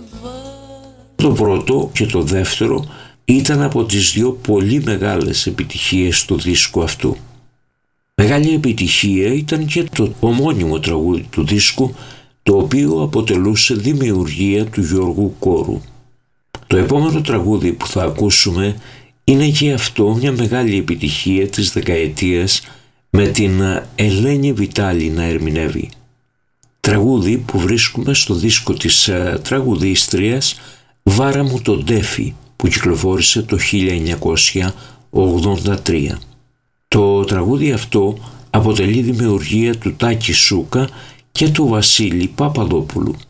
Το πρώτο και το δεύτερο ήταν από τις δύο πολύ μεγάλες επιτυχίες του δίσκου αυτού. Μεγάλη επιτυχία ήταν και το ομώνυμο τραγούδι του δίσκου, το οποίο αποτελούσε δημιουργία του Γιώργου Κόρου. Το επόμενο τραγούδι που θα ακούσουμε είναι και αυτό μια μεγάλη επιτυχία της δεκαετίας, με την Ελένη Βιτάλη να ερμηνεύει. Τραγούδι που βρίσκουμε στο δίσκο της τραγουδίστριας «Βάρα μου τον Τέφι», που κυκλοφόρησε το 1983. Το τραγούδι αυτό αποτελεί δημιουργία του Τάκη Σούκα και του Βασίλη Παπαδόπουλου.